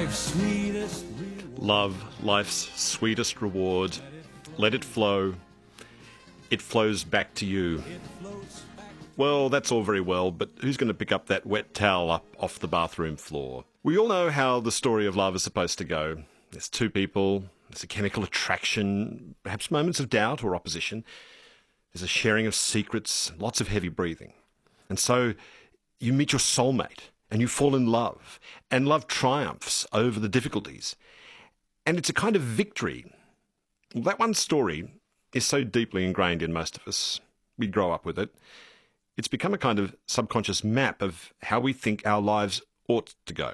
life's sweetest reward. Love, life's sweetest reward. Let it flow. It flows back to you. Well, that's all very well, but who's going to pick up that wet towel up off the bathroom floor? We all know how the story of love is supposed to go. There's two people, there's a chemical attraction, perhaps moments of doubt or opposition. There's a sharing of secrets, lots of heavy breathing. And so you meet your soulmate and you fall in love, and love triumphs over the difficulties. And it's a kind of victory. Well, that one story is so deeply ingrained in most of us. We grow up with it. It's become a kind of subconscious map of how we think our lives ought to go.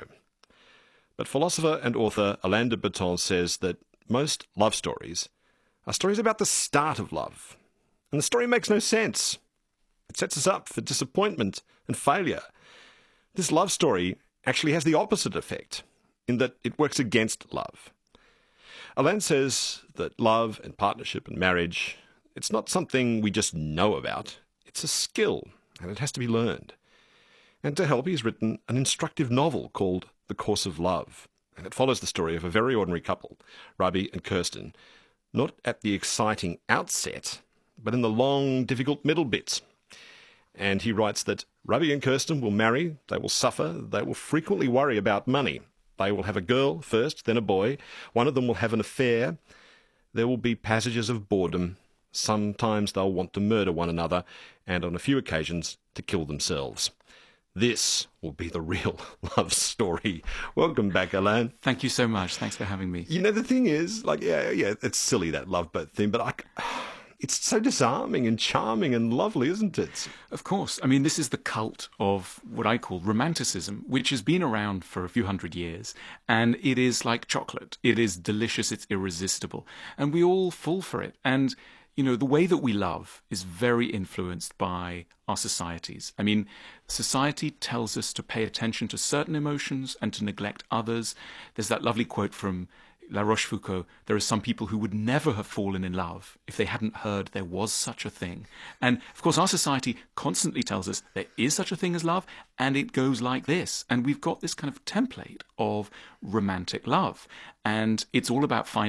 But philosopher and author Alain de Botton says that most love stories are stories about the start of love. And the story makes no sense. It sets us up for disappointment and failure. This love story actually has the opposite effect, in that it works against love. Alain says that love and partnership and marriage, it's not something we just know about. It's a skill, and it has to be learned. And to help, he's written an instructive novel called The Course of Love. And it follows the story of a very ordinary couple, Rabi and Kirsten, not at the exciting outset, but in the long, difficult middle bits. And he writes that Rabi and Kirsten will marry, they will suffer, they will frequently worry about money. They will have a girl first, then a boy. One of them will have an affair. There will be passages of boredom. Sometimes they'll want to murder one another, and on a few occasions to kill themselves. This will be the real love story. Welcome back, Alain. Thank you so much. Thanks for having me. You know, the thing is, it's silly, that love boat thing, but it's so disarming and charming and lovely, isn't it? Of course. I mean, this is the cult of what I call romanticism, which has been around for a few hundred years. And it is like chocolate. It is delicious. It's irresistible. And we all fall for it. And, you know, the way that we love is very influenced by our societies. I mean, society tells us to pay attention to certain emotions and to neglect others. There's that lovely quote from La Rochefoucauld: there are some people who would never have fallen in love if they hadn't heard there was such a thing. And, of course, our society constantly tells us there is such a thing as love, and it goes like this. And we've got this kind of template of romantic love. And it's all about finding